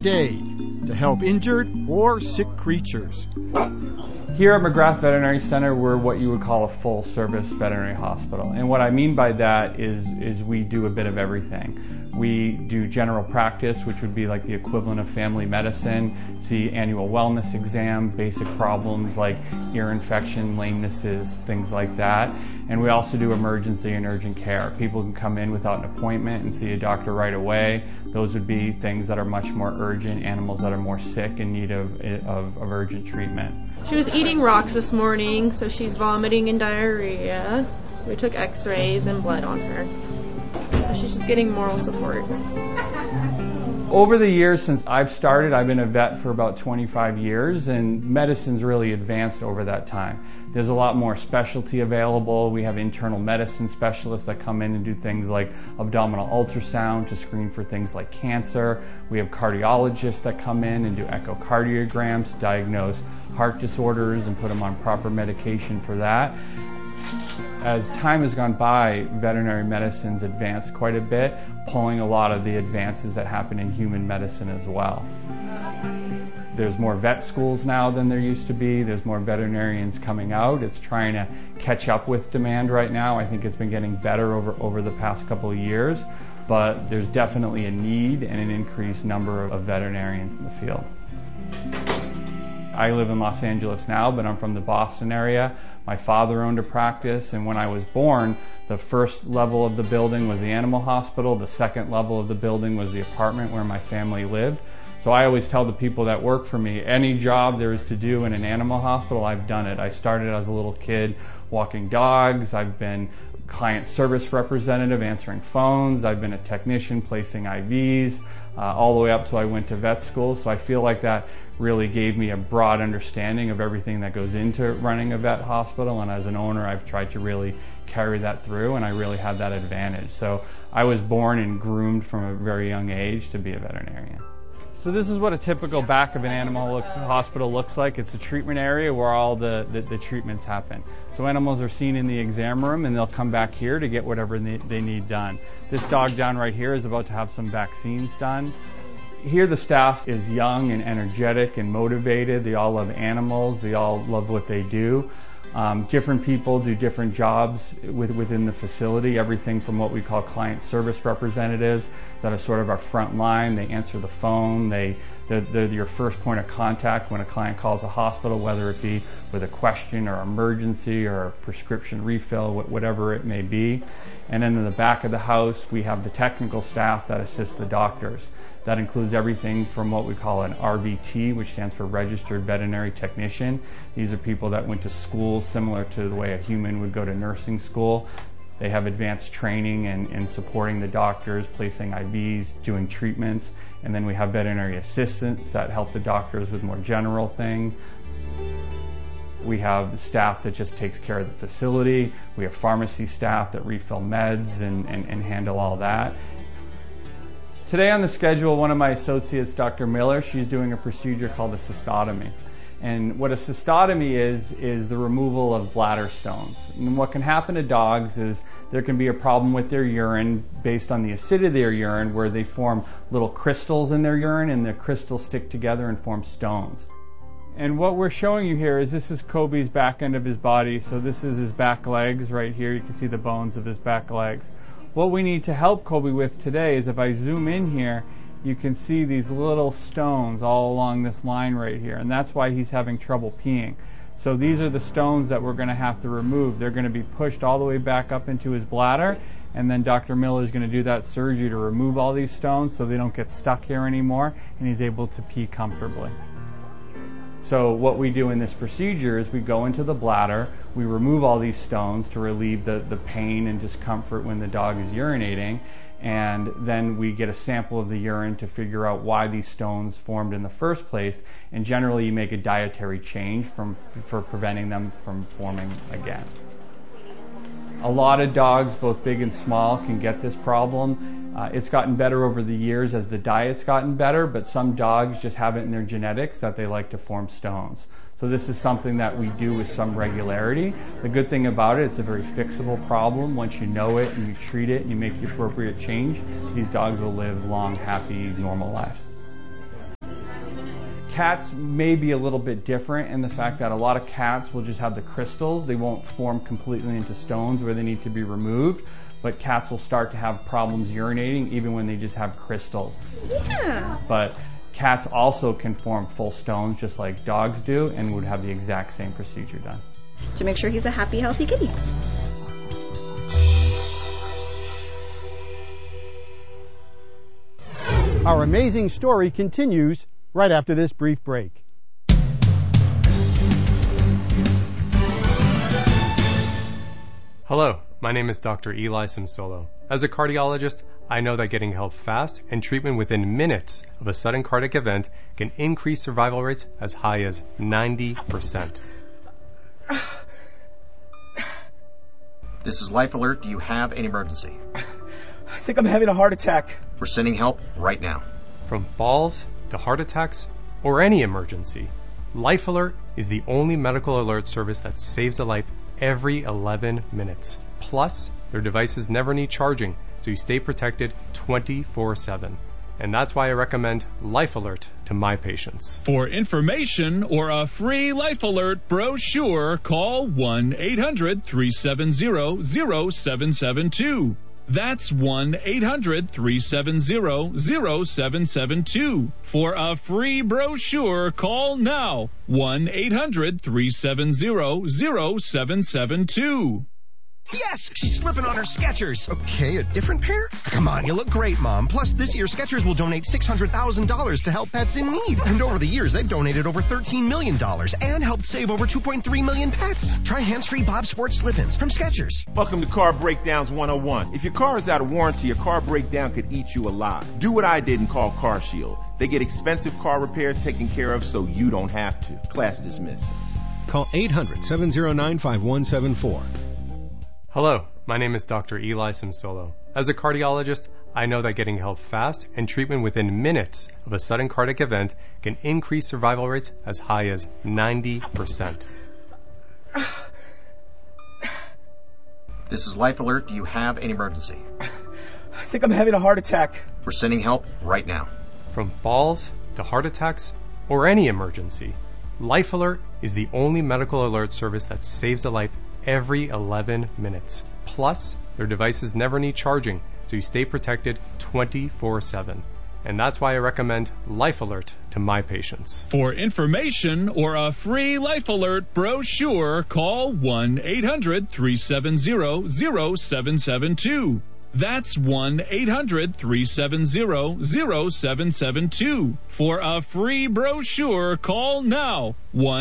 day to help injured or sick creatures. Here at McGrath Veterinary Center, we're what you would call a full-service veterinary hospital. And what I mean by that is we do a bit of everything. We do general practice, which would be like the equivalent of family medicine, see annual wellness exam, basic problems like ear infection, lamenesses, things like that. And we also do emergency and urgent care. People can come in without an appointment and see a doctor right away. Those would be things that are much more urgent, animals that are more sick in need of urgent treatment. She was eating rocks this morning, so she's vomiting and diarrhea. We took x-rays and blood on her. So she's just getting moral support. Over the years since I've started, I've been a vet for about 25 years, and medicine's really advanced over that time. There's a lot more specialty available. We have internal medicine specialists that come in and do things like abdominal ultrasound to screen for things like cancer. We have cardiologists that come in and do echocardiograms to diagnose heart disorders and put them on proper medication for that. As time has gone by, veterinary medicine's advanced quite a bit, pulling a lot of the advances that happen in human medicine as well. There's more vet schools now than there used to be. There's more veterinarians coming out. It's trying to catch up with demand right now. I think it's been getting better over the past couple of years, but there's definitely a need and an increased number of veterinarians in the field. I live in Los Angeles now, but I'm from the Boston area. My father owned a practice, and when I was born, the first level of the building was the animal hospital. The second level of the building was the apartment where my family lived. So I always tell the people that work for me, any job there is to do in an animal hospital, I've done it. I started as a little kid walking dogs. I've been client service representative answering phones. I've been a technician placing IVs, all the way up till I went to vet school. So I feel like that really gave me a broad understanding of everything that goes into running a vet hospital, and as an owner I've tried to really carry that through, and I really had that advantage. So I was born and groomed from a very young age to be a veterinarian. So this is what a typical back of an animal hospital looks like. It's the treatment area where all the treatments happen. So animals are seen in the exam room, and they'll come back here to get whatever they need done. This dog down right here is about to have some vaccines done. Here the staff is young and energetic and motivated. They all love animals. They all love what they do. Different people do different jobs within the facility, everything from what we call client service representatives that are sort of our front line. They answer the phone. They're your first point of contact when a client calls a hospital, whether it be with a question or emergency or a prescription refill, whatever it may be. And then in the back of the house, we have the technical staff that assists the doctors. That includes everything from what we call an RVT, which stands for Registered Veterinary Technician. These are people that went to school similar to the way a human would go to nursing school. They have advanced training in supporting the doctors, placing IVs, doing treatments. And then we have veterinary assistants that help the doctors with more general things. We have staff that just takes care of the facility. We have pharmacy staff that refill meds and handle all that. Today on the schedule, one of my associates, Dr. Miller, she's doing a procedure called a cystotomy. And what a cystotomy is the removal of bladder stones. And what can happen to dogs is there can be a problem with their urine based on the acidity of their urine, where they form little crystals in their urine, and the crystals stick together and form stones. And what we're showing you here is this is Kobe's back end of his body. So this is his back legs right here. You can see the bones of his back legs. What we need to help Kobe with today is, if I zoom in here, you can see these little stones all along this line right here, and that's why he's having trouble peeing. So these are the stones that we're going to have to remove. They're going to be pushed all the way back up into his bladder, and then Dr. Miller is going to do that surgery to remove all these stones so they don't get stuck here anymore, and he's able to pee comfortably. So what we do in this procedure is we go into the bladder, we remove all these stones to relieve the pain and discomfort when the dog is urinating, and then we get a sample of the urine to figure out why these stones formed in the first place, and generally you make a dietary change for preventing them from forming again. A lot of dogs, both big and small, can get this problem. It's gotten better over the years as the diet's gotten better, but some dogs just have it in their genetics that they like to form stones. So this is something that we do with some regularity. The good thing about it, it's a very fixable problem. Once you know it and you treat it and you make the appropriate change, these dogs will live long, happy, normal lives. Cats may be a little bit different in the fact that a lot of cats will just have the crystals. They won't form completely into stones where they need to be removed, but cats will start to have problems urinating even when they just have crystals. Yeah. But cats also can form full stones just like dogs do and would have the exact same procedure done. To make sure he's a happy, healthy kitty. Our amazing story continues right after this brief break. Hello, my name is Dr. Eli Simsolo. As a cardiologist, I know that getting help fast and treatment within minutes of a sudden cardiac event can increase survival rates as high as 90%. This is Life Alert. Do you have an emergency? I think I'm having a heart attack. We're sending help right now. From falls to heart attacks or any emergency, Life Alert is the only medical alert service that saves a life every 11 minutes. Plus, their devices never need charging, so you stay protected 24/7. And that's why I recommend Life Alert to my patients. For information or a free Life Alert brochure, call 1-800-370-0772. That's 1-800-370-0772. For a free brochure, call now. 1-800-370-0772. Yes, she's slipping on her Skechers. Okay, a different pair? Come on, you look great, Mom. Plus, this year, Skechers will donate $600,000 to help pets in need. And over the years, they've donated over $13 million and helped save over 2.3 million pets. Try hands-free Bob Sports slip-ins from Skechers. Welcome to Car Breakdowns 101. If your car is out of warranty, a car breakdown could eat you alive. Do what I did and call Car Shield. They get expensive car repairs taken care of so you don't have to. Class dismissed. Call 800-709-5174. Hello, my name is Dr. Eli Simsolo. As a cardiologist, I know that getting help fast and treatment within minutes of a sudden cardiac event can increase survival rates as high as 90%. This is Life Alert. Do you have an emergency? I think I'm having a heart attack. We're sending help right now. From falls to heart attacks or any emergency, Life Alert is the only medical alert service that saves a life every 11 minutes. Plus, their devices never need charging, so you stay protected 24/7. And that's why I recommend Life Alert to my patients. For information or a free Life Alert brochure, call 1-800-370-0772. That's 1-800-370-0772. For a free brochure, call now.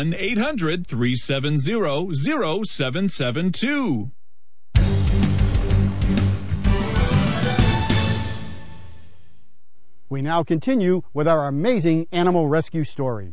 1-800-370-0772. We now continue with our amazing animal rescue story.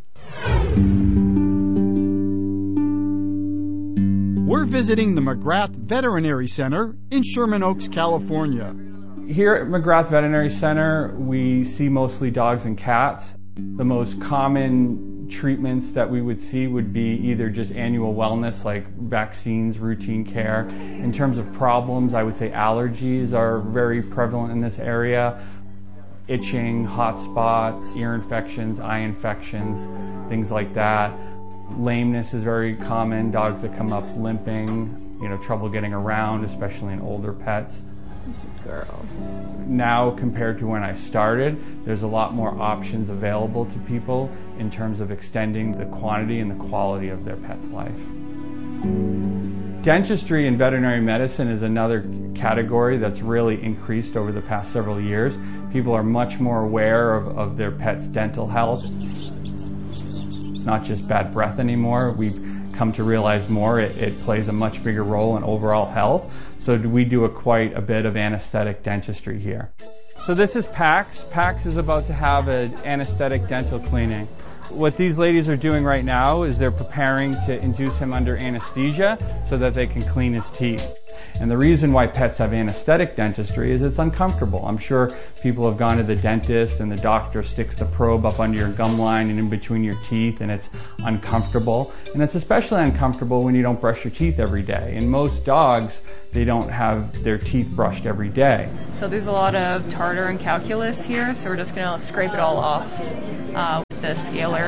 We're visiting the McGrath Veterinary Center in Sherman Oaks, California. Here at McGrath Veterinary Center, we see mostly dogs and cats. The most common treatments that we would see would be either just annual wellness like vaccines, routine care. In terms of problems, I would say allergies are very prevalent in this area. Itching, hot spots, ear infections, eye infections, things like that. Lameness is very common, dogs that come up limping, trouble getting around, especially in older pets. Girl. Now compared to when I started, there's a lot more options available to people in terms of extending the quantity and the quality of their pet's life. Dentistry in veterinary medicine is another category that's really increased over the past several years. People are much more aware of their pet's dental health. It's not just bad breath anymore. We've come to realize more. It plays a much bigger role in overall health. So we do quite a bit of anesthetic dentistry here. So this is Pax. Pax is about to have an anesthetic dental cleaning. What these ladies are doing right now is they're preparing to induce him under anesthesia so that they can clean his teeth. And the reason why pets have anesthetic dentistry is it's uncomfortable. I'm sure people have gone to the dentist and the doctor sticks the probe up under your gum line and in between your teeth, and it's uncomfortable. And it's especially uncomfortable when you don't brush your teeth every day. And most dogs, they don't have their teeth brushed every day. So there's a lot of tartar and calculus here, so we're just going to scrape it all off. the scaler.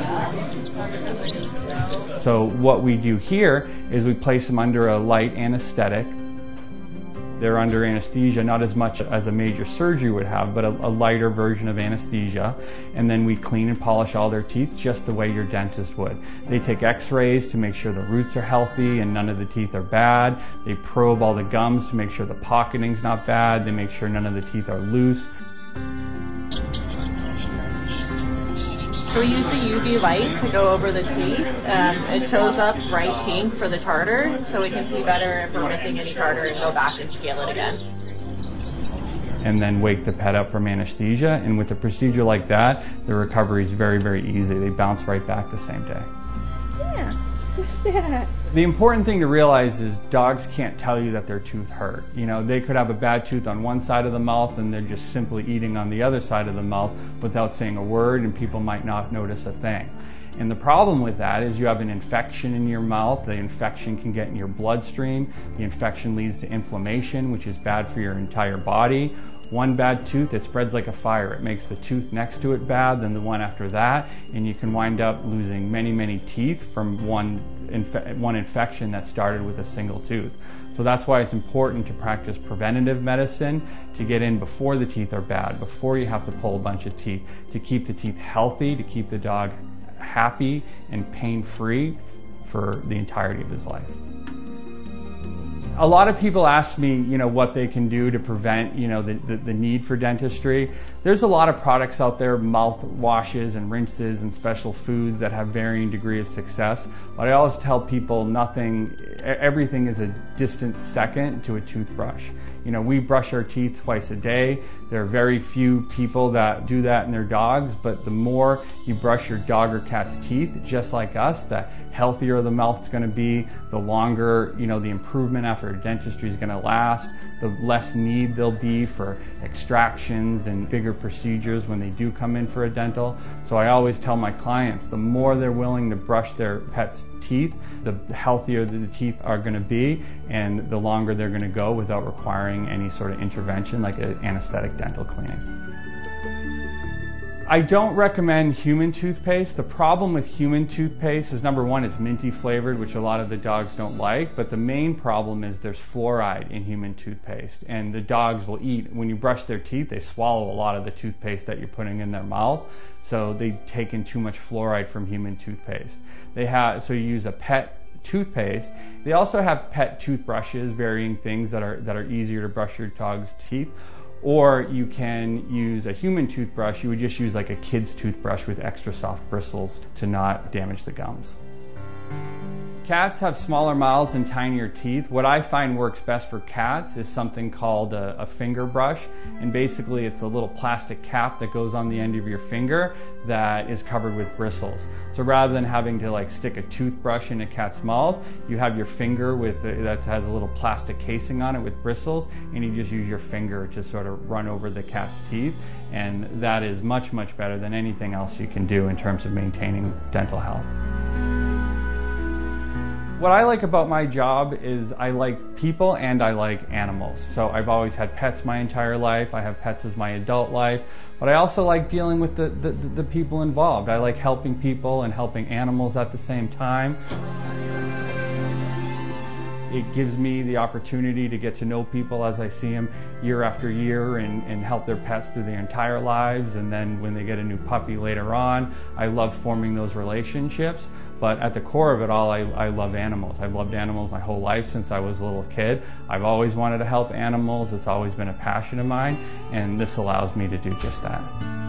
So what we do here is we place them under a light anesthetic. They're under anesthesia, not as much as a major surgery would have, but a lighter version of anesthesia. And then we clean and polish all their teeth just the way your dentist would. They take x-rays to make sure the roots are healthy and none of the teeth are bad. They probe all the gums to make sure the pocketing's not bad. They make sure none of the teeth are loose. So we use the UV light to go over the teeth. It shows up bright pink for the tartar, so we can see better if we're missing any tartar and go back and scale it again. And then wake the pet up from anesthesia. And with a procedure like that, the recovery is very, very easy. They bounce right back the same day. Yeah, what's that? The important thing to realize is dogs can't tell you that their tooth hurt. You know, they could have a bad tooth on one side of the mouth and they're just simply eating on the other side of the mouth without saying a word, and people might not notice a thing. And the problem with that is you have an infection in your mouth. The infection can get in your bloodstream. The infection leads to inflammation, which is bad for your entire body. One bad tooth, it spreads like a fire. It makes the tooth next to it bad, then the one after that, and you can wind up losing many, many teeth from one infection that started with a single tooth. So that's why it's important to practice preventative medicine, to get in before the teeth are bad, before you have to pull a bunch of teeth, to keep the teeth healthy, to keep the dog happy and pain-free for the entirety of his life. A lot of people ask me, what they can do to prevent, the need for dentistry. There's a lot of products out there, mouth washes and rinses and special foods that have varying degree of success. But I always tell people everything is a distant second to a toothbrush. We brush our teeth twice a day. There are very few people that do that in their dogs, but the more you brush your dog or cat's teeth, just like us, the healthier the mouth's going to be, the longer, the improvement after dentistry is going to last, the less need there'll be for extractions and bigger procedures when they do come in for a dental. So I always tell my clients, the more they're willing to brush their pet's teeth, the healthier the teeth are going to be, and the longer they're going to go without requiring any sort of intervention like an anesthetic dental cleaning. I don't recommend human toothpaste. The problem with human toothpaste is, number one, it's minty flavored, which a lot of the dogs don't like, but the main problem is there's fluoride in human toothpaste, and the dogs will eat. When you brush their teeth, they swallow a lot of the toothpaste that you're putting in their mouth, so they take in too much fluoride from human toothpaste. So you use a pet toothpaste. They also have pet toothbrushes, varying things that are easier to brush your dog's teeth. Or you can use a human toothbrush. You would just use like a kid's toothbrush with extra soft bristles to not damage the gums. Cats have smaller mouths and tinier teeth. What I find works best for cats is something called a finger brush. And basically it's a little plastic cap that goes on the end of your finger that is covered with bristles. So rather than having to stick a toothbrush in a cat's mouth, you have your finger that has a little plastic casing on it with bristles, and you just use your finger to sort of run over the cat's teeth. And that is much, much better than anything else you can do in terms of maintaining dental health. What I like about my job is I like people and I like animals. So I've always had pets my entire life. I have pets as my adult life. But I also like dealing with the people involved. I like helping people and helping animals at the same time. It gives me the opportunity to get to know people as I see them year after year and help their pets through their entire lives. And then when they get a new puppy later on, I love forming those relationships. But at the core of it all, I love animals. I've loved animals my whole life since I was a little kid. I've always wanted to help animals. It's always been a passion of mine, and this allows me to do just that.